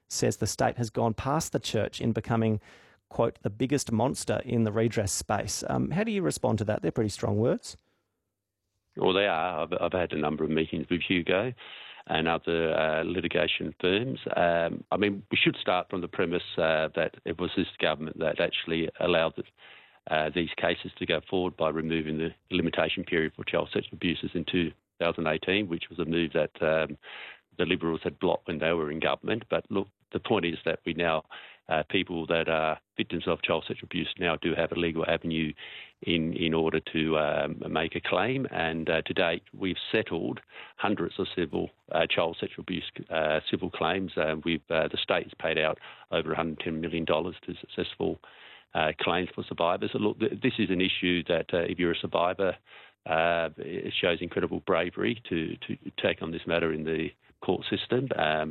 says the state has gone past the church in becoming, quote, the biggest monster in the redress space. How do you respond to that? They're pretty strong words. Well, they are. I've had a number of meetings with Hugo and other litigation firms. We should start from the premise that it was this government that actually allowed these cases to go forward by removing the limitation period for child sexual abuses in 2018, which was a move that the Liberals had blocked when they were in government. But look, the point is that we now, people that are victims of child sexual abuse now do have a legal avenue in order to make a claim. And to date, we've settled hundreds of civil child sexual abuse civil claims. The state has paid out over $110 million to successful claims for survivors. So look, this is an issue that if you're a survivor, it shows incredible bravery to take on this matter in the court system.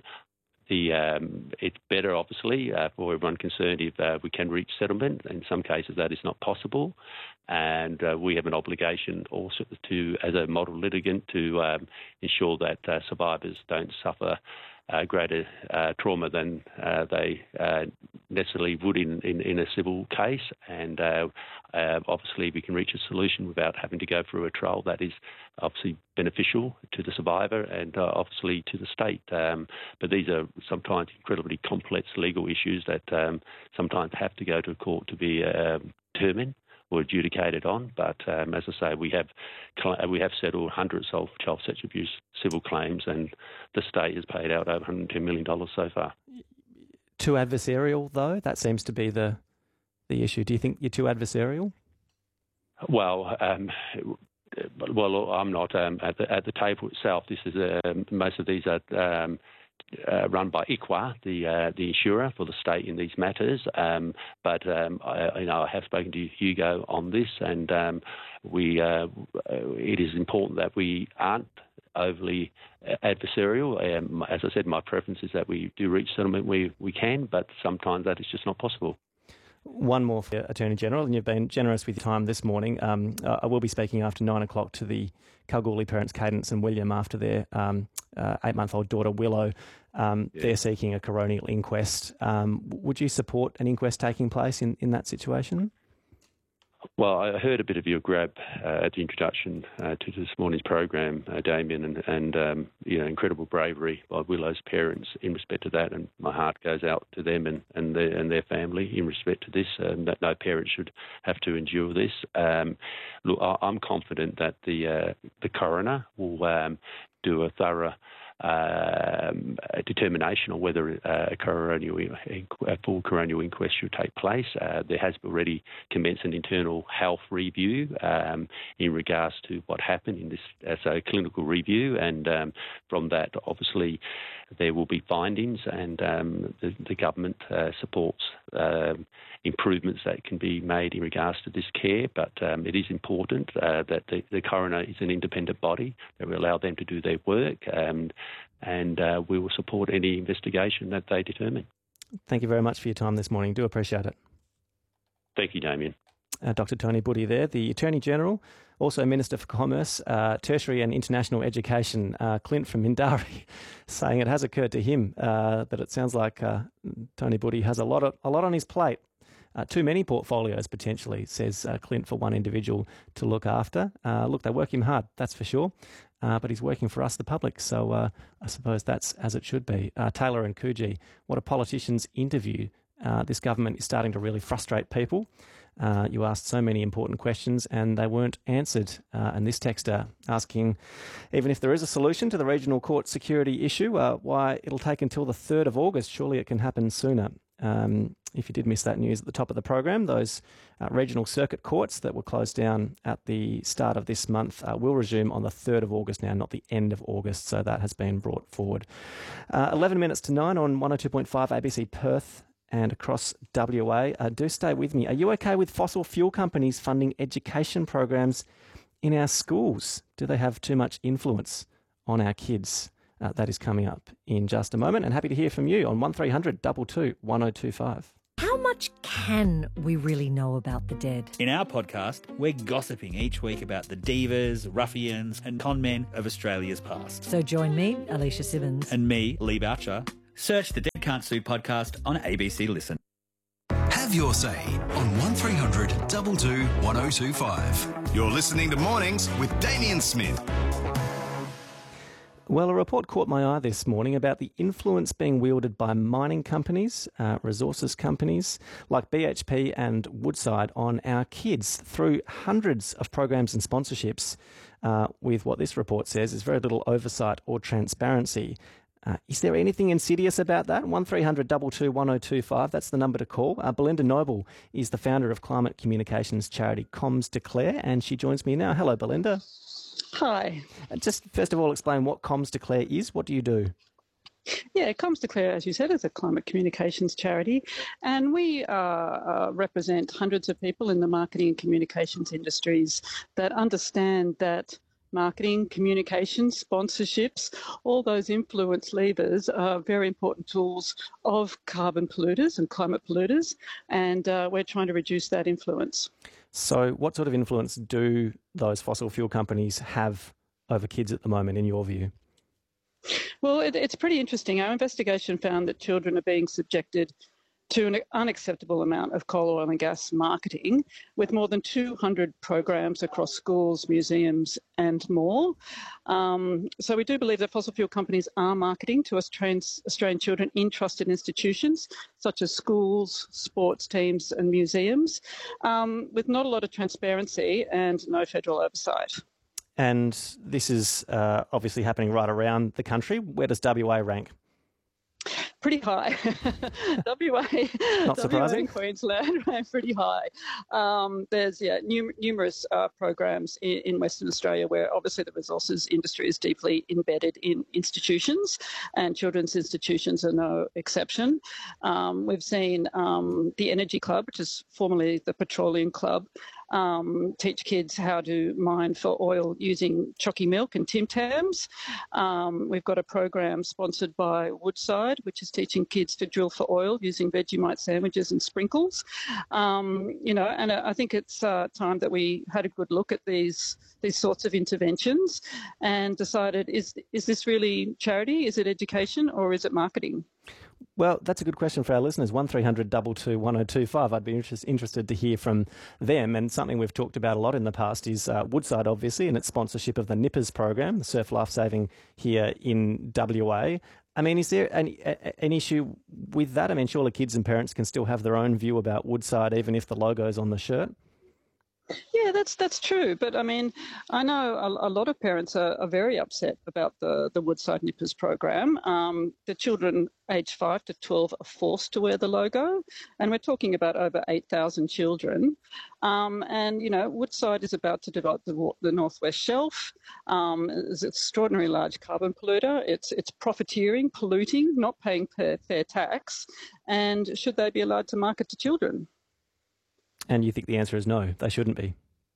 It's better, obviously, for everyone concerned if we can reach settlement. In some cases, that is not possible. And we have an obligation also to, as a model litigant, to ensure that survivors don't suffer greater trauma than they necessarily would in a civil case. And obviously we can reach a solution without having to go through a trial that is obviously beneficial to the survivor and obviously to the state. But these are sometimes incredibly complex legal issues that sometimes have to go to a court to be determined or adjudicated on. But as I say, we have settled hundreds of child sexual abuse civil claims, and the state has paid out over $110 million so far. Too adversarial, though? That seems to be the issue. Do you think you're too adversarial? Well, I'm not. At the table itself, this is most of these are run by ICWA, the insurer for the state in these matters. But I have spoken to Hugo on this, and it is important that we aren't overly adversarial. As I said, my preference is that we do reach settlement where we can, but sometimes that is just not possible. One more for Attorney General, and you've been generous with your time this morning. I will be speaking after 9 o'clock to the Kalgoorlie parents, Cadence and William, after their 8-month-old daughter, Willow. They're seeking a coronial inquest. Would you support an inquest taking place in that situation? Well, I heard a bit of your grab at the introduction to this morning's program, Damien, and incredible bravery by Willow's parents in respect to that, and my heart goes out to them and their family in respect to this, that no parent should have to endure this. Look, I'm confident that the coroner will do a thorough determination on whether a full coronial inquest should take place. There has already commenced an internal health review in regards to what happened in this, so a clinical review, and from that, obviously, there will be findings, and the government supports improvements that can be made in regards to this care. But it is important that the coroner is an independent body, that we allow them to do their work, and we will support any investigation that they determine. Thank you very much for your time this morning. Do appreciate it. Thank you, Damien. Dr. Tony Buddy there, the Attorney General, also Minister for Commerce, Tertiary and International Education, Clint from Mindarie, saying it has occurred to him that it sounds like Tony Buddy has a lot on his plate. Too many portfolios potentially, says Clint, for one individual to look after. Look, they work him hard, that's for sure, but he's working for us, the public, so I suppose that's as it should be. Taylor and Coogee, what a politician's interview. This government is starting to really frustrate people. You asked so many important questions and they weren't answered. And this texter asking, even if there is a solution to the regional court security issue, why it'll take until the 3rd of August. Surely it can happen sooner. If you did miss that news at the top of the program, those regional circuit courts that were closed down at the start of this month will resume on the 3rd of August now, not the end of August. So that has been brought forward. 11 minutes to 9 on 102.5 ABC Perth and across WA. Do stay with me. Are you okay with fossil fuel companies funding education programs in our schools? Do they have too much influence on our kids? That is coming up in just a moment, and happy to hear from you on 1300 22 1025. How much can we really know about the dead? In our podcast, we're gossiping each week about the divas, ruffians and con men of Australia's past. So join me, Alicia Simmons. And me, Lee Boucher. Search the dead Can't Sue podcast on ABC Listen. Have your say on 1300 22 1025. You're listening to Mornings with Damien Smith. Well, a report caught my eye this morning about the influence being wielded by mining companies, resources companies like BHP and Woodside on our kids through hundreds of programs and sponsorships with what this report says is very little oversight or transparency. Is there anything insidious about that? 1300 22 1025, that's the number to call. Belinda Noble is the founder of climate communications charity Comms Declare, and she joins me now. Hello, Belinda. Hi. Just first of all, explain what Comms Declare is. What do you do? Yeah, Comms Declare, as you said, is a climate communications charity, and we represent hundreds of people in the marketing and communications industries that understand that marketing, communications, sponsorships, all those influence levers are very important tools of carbon polluters and climate polluters, and we're trying to reduce that influence. So what sort of influence do those fossil fuel companies have over kids at the moment, in your view? Well, it's pretty interesting. Our investigation found that children are being subjected to an unacceptable amount of coal, oil and gas marketing, with more than 200 programs across schools, museums and more. So we do believe that fossil fuel companies are marketing to Australian children in trusted institutions such as schools, sports teams and museums, with not a lot of transparency and no federal oversight. And this is obviously happening right around the country. Where does WA rank? Pretty high. WA, Not surprising. WA and Queensland ran pretty high. There's numerous programs in Western Australia where obviously the resources industry is deeply embedded in institutions, and children's institutions are no exception. We've seen the Energy Club, which is formerly the Petroleum Club, teach kids how to mine for oil using chalky milk and Tim Tams. We've got a program sponsored by Woodside, which is teaching kids to drill for oil using Vegemite sandwiches and sprinkles. And I think it's time that we had a good look at these sorts of interventions and decided, is this really charity? Is it education or is it marketing? Well, that's a good question for our listeners. 1300 22 1025. I'd be interested to hear from them. And something we've talked about a lot in the past is Woodside, obviously, and its sponsorship of the Nippers program, the surf life saving here in WA. I mean, is there an issue with that? I mean, surely kids and parents can still have their own view about Woodside, even if the logo's on the shirt. Yeah, that's true. But I mean, I know a lot of parents are very upset about the Woodside Nippers program. The children aged 5 to 12 are forced to wear the logo, and we're talking about over 8,000 children. Woodside is about to develop the Northwest Shelf. It's an extraordinarily large carbon polluter. It's profiteering, polluting, not paying fair tax. And should they be allowed to market to children? And you think the answer is no, they shouldn't be?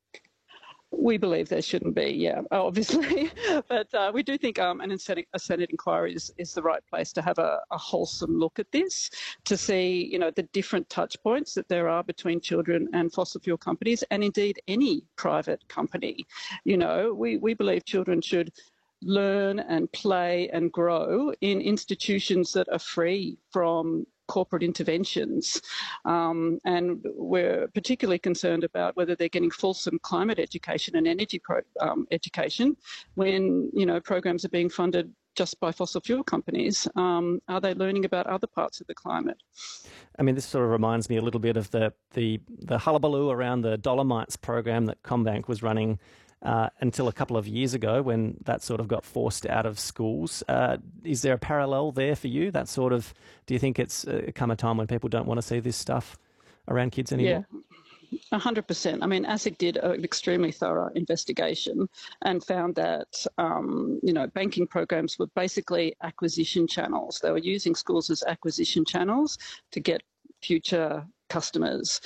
We believe there shouldn't be, yeah, obviously. But we do think a Senate inquiry is the right place to have a wholesome look at this, to see, the different touch points that there are between children and fossil fuel companies, and indeed any private company. We believe children should learn and play and grow in institutions that are free from corporate interventions. And we're particularly concerned about whether they're getting fulsome climate education and energy education when, programs are being funded just by fossil fuel companies. Are they learning about other parts of the climate? I mean, this sort of reminds me a little bit of the hullabaloo around the Dolomites program that CommBank was running until a couple of years ago, when that sort of got forced out of schools. Is there a parallel there for you? Do you think it's come a time when people don't want to see this stuff around kids anymore? Yeah, 100%. I mean, ASIC did an extremely thorough investigation and found that, banking programs were basically acquisition channels. They were using schools as acquisition channels to get future customers.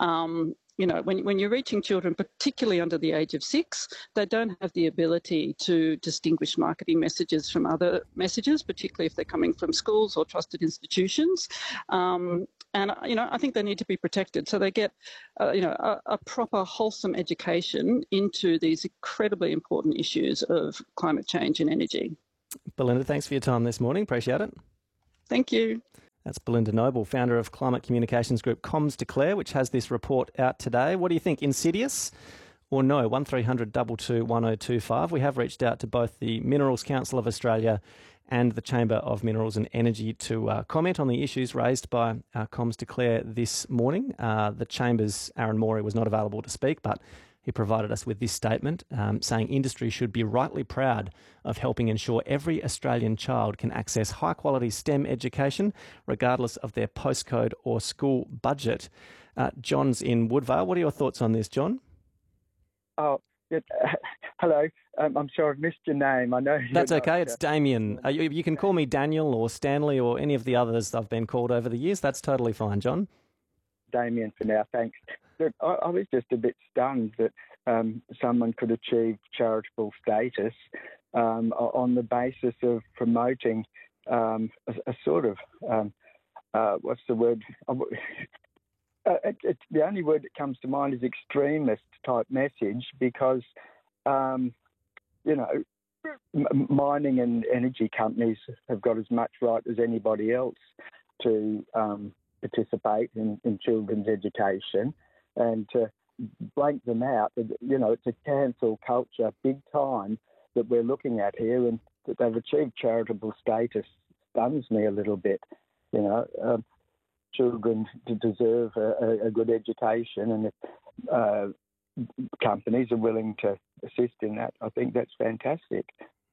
When you're reaching children, particularly under the age of 6, they don't have the ability to distinguish marketing messages from other messages, particularly if they're coming from schools or trusted institutions. I think they need to be protected so they get, a proper, wholesome education into these incredibly important issues of climate change and energy. Belinda, thanks for your time this morning. Appreciate it. Thank you. That's Belinda Noble, founder of climate communications group Comms Declare, which has this report out today. What do you think? Insidious or no? 1300 22 1025. We have reached out to both the Minerals Council of Australia and the Chamber of Minerals and Energy to comment on the issues raised by Comms Declare this morning. The Chamber's Aaron Morey was not available to speak, but he provided us with this statement saying industry should be rightly proud of helping ensure every Australian child can access high-quality STEM education, regardless of their postcode or school budget. John's in Woodvale. What are your thoughts on this, John? Oh, hello. I'm sure I've missed your name. I know. That's okay. It's Damien. You can call me Daniel or Stanley or any of the others I've been called over the years. That's totally fine, John. Damien for now, thanks. Look, I was just a bit stunned that someone could achieve charitable status on the basis of promoting a sort of, what's the word? The only word that comes to mind is extremist type message because, mining and energy companies have got as much right as anybody else to participate in children's education, and to blank them out, it's a cancel culture big time that we're looking at here, and that they've achieved charitable status stuns me a little bit. Children deserve a good education, and if companies are willing to assist in that, I think that's fantastic.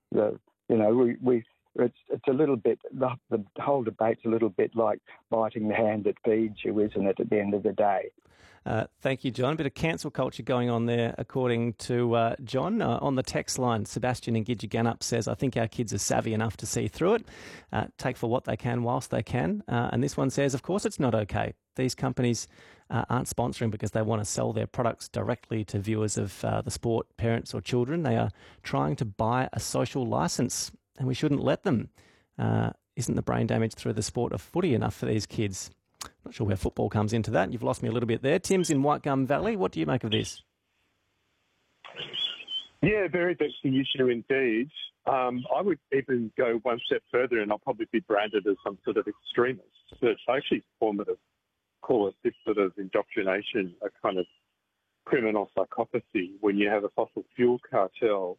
It's a little bit, the whole debate's a little bit like biting the hand that feeds you, isn't it, at the end of the day? Thank you, John. A bit of cancel culture going on there, according to John. On the text line, Sebastian in Gidgegannup says, I think our kids are savvy enough to see through it, take for what they can whilst they can. And this one says, of course it's not okay. These companies aren't sponsoring because they want to sell their products directly to viewers of the sport, parents or children. They are trying to buy a social licence, and we shouldn't let them. Isn't the brain damage through the sport of footy enough for these kids? Not sure where football comes into that. You've lost me a little bit there. Tim's in Whitegum Valley. What do you make of this? Yeah, very vexing issue indeed. I would even go one step further, and I'll probably be branded as some sort of extremist, but I actually call it this sort of indoctrination, a kind of criminal psychopathy when you have a fossil fuel cartel,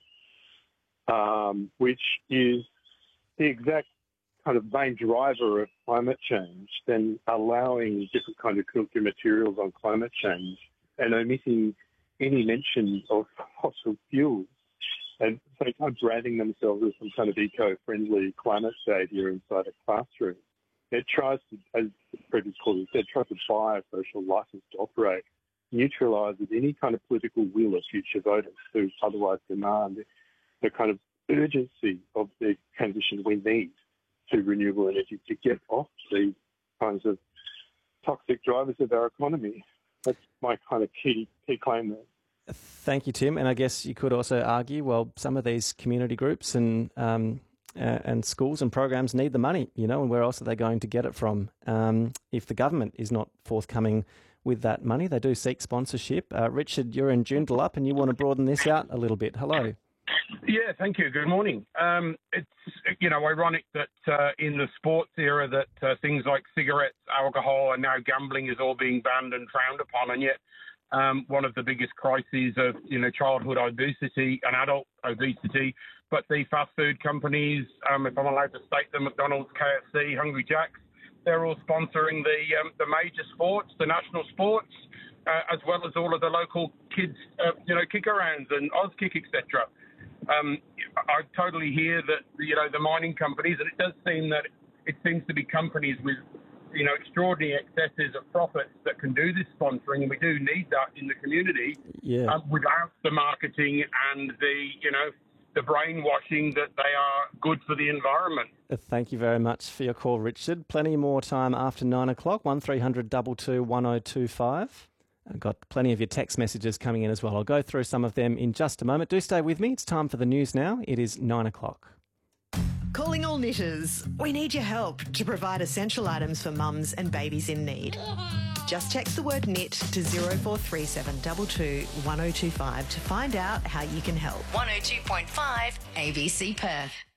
which is the exact kind of main driver of climate change, then allowing different kind of curriculum materials on climate change and omitting any mention of fossil fuels, and so kind of branding themselves as some kind of eco-friendly climate savior inside a classroom. It tries to, as the previous caller said, tries to buy a social license to operate, neutralises any kind of political will of future voters who otherwise demand the kind of urgency of the transition we need to renewable energy to get off these kinds of toxic drivers of our economy. That's my kind of key claim there. Thank you, Tim. And I guess you could also argue, well, some of these community groups and schools and programs need the money, and where else are they going to get it from? If the government is not forthcoming with that money, they do seek sponsorship. Richard, you're in Joondalup and you want to broaden this out a little bit. Hello. Yeah, thank you. Good morning. It's, ironic that in the sports era that things like cigarettes, alcohol and now gambling is all being banned and frowned upon, and yet one of the biggest crises of, childhood obesity and adult obesity, but the fast food companies, if I'm allowed to state them, McDonald's, KFC, Hungry Jack's, they're all sponsoring the major sports, the national sports, as well as all of the local kids, kick-arounds and Auskick, etc. I totally hear that, the mining companies, and it does seem that it seems to be companies with, extraordinary excesses of profits that can do this sponsoring, and we do need that in the community, without the marketing and the brainwashing that they are good for the environment. Thank you very much for your call, Richard. Plenty more time after 9 o'clock, 1300 22 1025. I've got plenty of your text messages coming in as well. I'll go through some of them in just a moment. Do stay with me. It's time for the news now. It is 9 o'clock. Calling all knitters. We need your help to provide essential items for mums and babies in need. Just text the word knit to 0437 22 1025 to find out how you can help. 102.5 ABC Perth.